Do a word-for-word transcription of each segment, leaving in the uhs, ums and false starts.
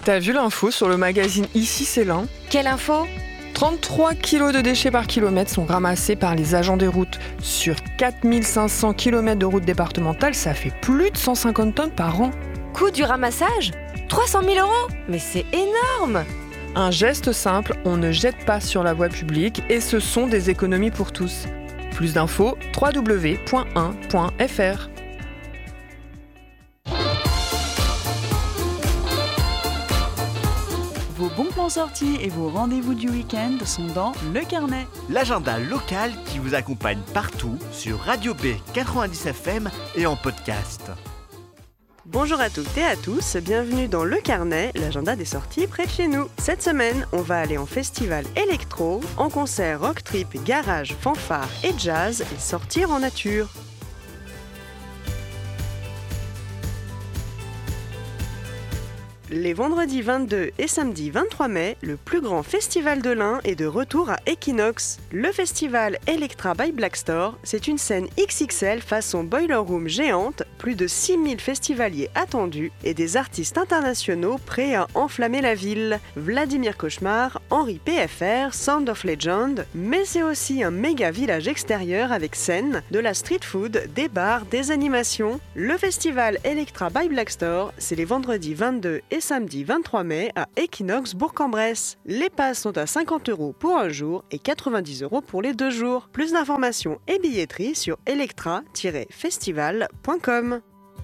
T'as vu l'info sur le magazine Ici c'est l'Ain ? Quelle info ? trente-trois kilos de déchets par kilomètre sont ramassés par les agents des routes. Sur quatre mille cinq cents kilomètres de routes départementales, ça fait plus de cent cinquante tonnes par an. Coût du ramassage ? trois cent mille euros ? Mais c'est énorme ! Un geste simple, on ne jette pas sur la voie publique et ce sont des économies pour tous. Plus d'infos, w w w point un point f r. Vos bons plans sortis et vos rendez-vous du week-end sont dans Le Carnet. L'agenda local qui vous accompagne partout sur Radio B quatre-vingt-dix F M et en podcast. Bonjour à toutes et à tous, bienvenue dans Le Carnet, l'agenda des sorties près de chez nous. Cette semaine, on va aller en festival électro, en concert rock trip, garage, fanfare et jazz et sortir en nature. Les vendredis vingt-deux et samedi vingt-trois mai, le plus grand festival de l'Ain est de retour à Equinox. Le festival Electra by Blackstore, c'est une scène X X L façon Boiler Room géante, plus de six mille festivaliers attendus et des artistes internationaux prêts à enflammer la ville. Vladimir Cauchemar, Henri P F R, Sound of Legend, mais c'est aussi un méga village extérieur avec scène, de la street food, des bars, des animations. Le festival Electra by Blackstore, c'est les vendredis vingt-deux et samedi vingt-trois mai à Equinox Bourg-en-Bresse. Les passes sont à cinquante euros pour un jour et quatre-vingt-dix euros pour les deux jours. Plus d'informations et billetterie sur electra tiret festival point com.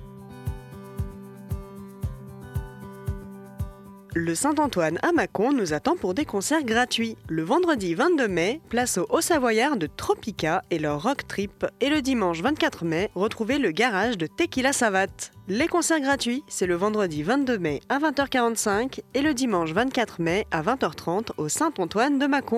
Le Saint-Antoine à Mâcon nous attend pour des concerts gratuits. Le vendredi vingt-deux mai, place aux Hauts-Savoyards de Tropica et leur rock trip. Et le dimanche vingt-quatre mai, retrouvez le garage de Tequila Savate. Les concerts gratuits, c'est le vendredi vingt-deux mai à vingt heures quarante-cinq et le dimanche vingt-quatre mai à vingt heures trente au Saint-Antoine de Mâcon.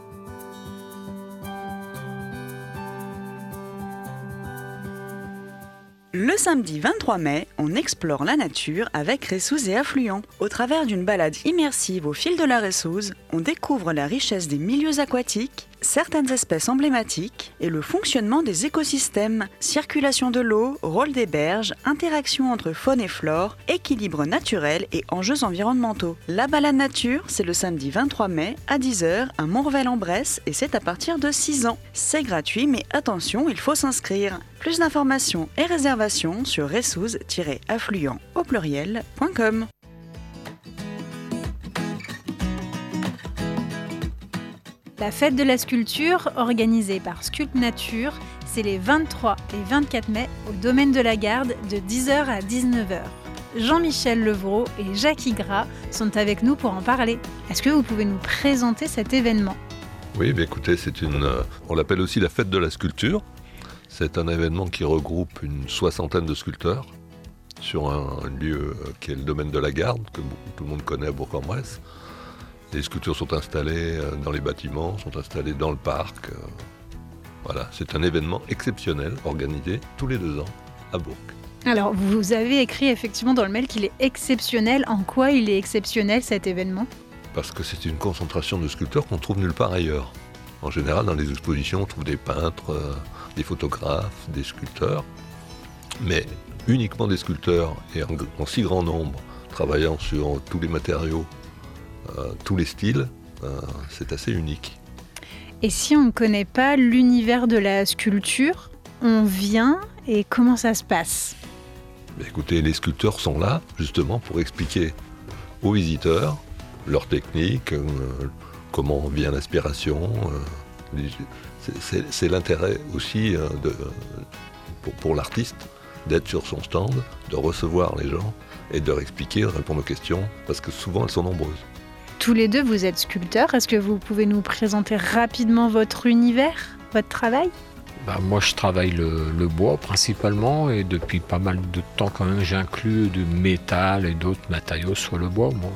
Le samedi vingt-trois mai, on explore la nature avec Ressouze et Affluents. Au travers d'une balade immersive au fil de la Ressouze, on découvre la richesse des milieux aquatiques, certaines espèces emblématiques et le fonctionnement des écosystèmes, circulation de l'eau, rôle des berges, interaction entre faune et flore, équilibre naturel et enjeux environnementaux. La balade nature, c'est le samedi vingt-trois mai à dix heures à Montrevel-en-Bresse et c'est à partir de six ans. C'est gratuit mais attention, il faut s'inscrire. Plus d'informations et réservations sur ressouze tiret affluent au pluriel point com. La fête de la sculpture, organisée par Sculpt Nature, c'est les vingt-trois et vingt-quatre mai au domaine de la Garde de dix heures à dix-neuf heures. Jean-Michel Levrault et Jacques Gras sont avec nous pour en parler. Est-ce que vous pouvez nous présenter cet événement ? Oui, bah écoutez, c'est une, euh, on l'appelle aussi la fête de la sculpture. C'est un événement qui regroupe une soixantaine de sculpteurs sur un, un lieu qui est le domaine de la Garde, que tout le monde connaît à Bourg-en-Bresse. Les sculptures sont installées dans les bâtiments, sont installées dans le parc. Voilà, c'est un événement exceptionnel organisé tous les deux ans à Bourg. Alors, vous avez écrit effectivement dans le mail qu'il est exceptionnel. En quoi il est exceptionnel cet événement ? Parce que c'est une concentration de sculpteurs qu'on trouve nulle part ailleurs. En général, dans les expositions, on trouve des peintres, euh, des photographes, des sculpteurs, mais uniquement des sculpteurs et en, en si grand nombre, travaillant sur tous les matériaux, euh, tous les styles, euh, c'est assez unique. Et si on ne connaît pas l'univers de la sculpture, on vient et comment ça se passe ? Mais écoutez, les sculpteurs sont là justement pour expliquer aux visiteurs leur technique, euh, comment vient l'inspiration. Euh, les, c'est, c'est, c'est l'intérêt aussi euh, de, pour, pour l'artiste d'être sur son stand, de recevoir les gens et de leur expliquer, de répondre aux questions, parce que souvent elles sont nombreuses. Tous les deux, vous êtes sculpteurs. Est-ce que vous pouvez nous présenter rapidement votre univers, votre travail ? Bah, moi, je travaille le, le bois principalement et depuis pas mal de temps quand même, j'inclus du métal et d'autres matériaux sur le bois. Moi,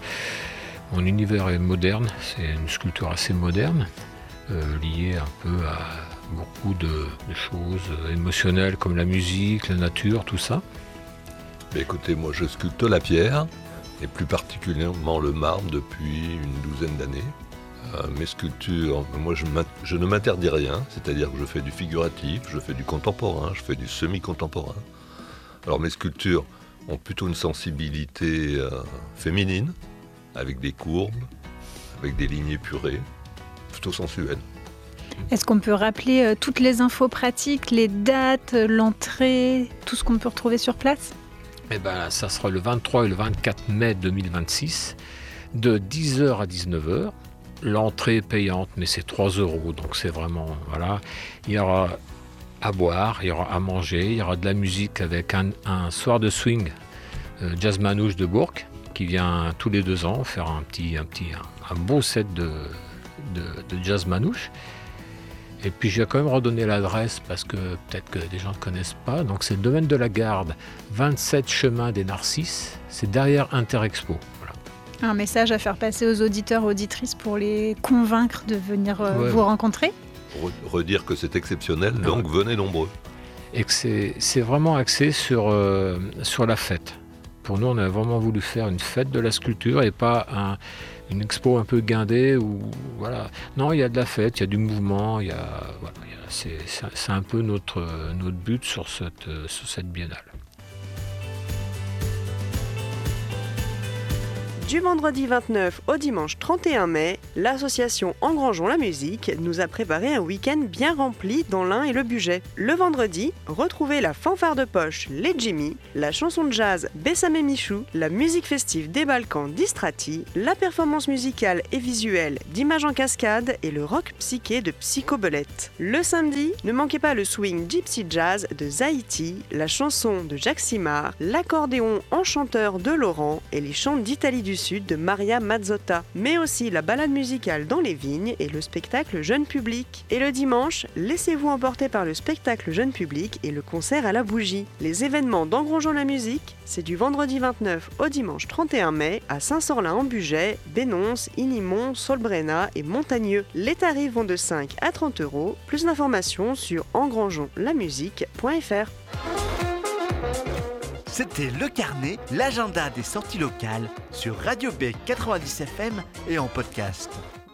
mon univers est moderne, c'est une sculpture assez moderne, euh, liée un peu à beaucoup de, de choses émotionnelles comme la musique, la nature, tout ça. Mais écoutez, moi je sculpte la pierre et plus particulièrement le marbre depuis une douzaine d'années. Euh, mes sculptures, moi je, je ne m'interdis rien, c'est-à-dire que je fais du figuratif, je fais du contemporain, je fais du semi-contemporain. Alors mes sculptures ont plutôt une sensibilité euh, féminine, avec des courbes, avec des lignes épurées, plutôt sensuelles. Est-ce qu'on peut rappeler euh, toutes les infos pratiques, les dates, l'entrée, tout ce qu'on peut retrouver sur place ? Eh ben, ça sera le vingt-trois et le vingt-quatre mai deux mille vingt-six, de dix heures à dix-neuf heures. L'entrée est payante, mais c'est trois euros, donc c'est vraiment, voilà. Il y aura à boire, il y aura à manger, il y aura de la musique avec un, un soir de swing, euh, Jazz Manouche de Bourg, qui vient tous les deux ans faire un petit, un petit, un, un beau set de, de, de Jazz Manouche. Et puis je vais quand même redonner l'adresse parce que peut-être que des gens ne connaissent pas. Donc c'est le domaine de la Garde, vingt-sept chemin des Narcisses, c'est derrière Interexpo. Voilà. Un message à faire passer aux auditeurs et auditrices pour les convaincre de venir euh, Ouais, vous ouais. rencontrer. Redire que c'est exceptionnel, Ouais. donc venez nombreux. Et que c'est, c'est vraiment axé sur, euh, sur la fête. Pour nous, on a vraiment voulu faire une fête de la sculpture et pas un, une expo un peu guindée. Où, voilà. Non, il y a de la fête, il y a du mouvement, il y a, voilà, il y a, c'est, c'est, c'est un peu notre, notre but sur cette, sur cette biennale. Du vendredi vingt-neuf au dimanche trente et un mai, l'association Engrangeons la musique nous a préparé un week-end bien rempli dans l'Ain et le Bugey. Le vendredi, retrouvez la fanfare de poche Les Jimmy, la chanson de jazz Bessame et Michou, la musique festive des Balkans d'Istrati, la performance musicale et visuelle d'Images en cascade et le rock psyché de Psychobelette. Le samedi, ne manquez pas le swing Gypsy Jazz de Zahiti, la chanson de Jacques Simard, l'accordéon enchanteur de Laurent et les chants d'Italie du Sud de Maria Mazzotta, mais aussi la balade musicale dans les vignes et le spectacle jeune public. Et le dimanche, laissez-vous emporter par le spectacle jeune public et le concert à la bougie. Les événements d'Engrangeons la musique, c'est du vendredi vingt-neuf au dimanche trente et un mai à Saint-Sorlin-en-Bugey, Bénonce, Inimont, Solbrena et Montagneux. Les tarifs vont de cinq à trente euros. Plus d'informations sur engrangeons la musique point f r. C'était Le Carnet, l'agenda des sorties locales sur Radio B quatre-vingt-dix F M et en podcast.